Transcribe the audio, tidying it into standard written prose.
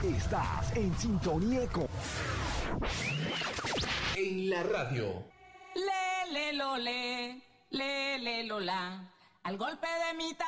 Estás en sintonía con... En la radio. Le, lo, la. Al golpe de mi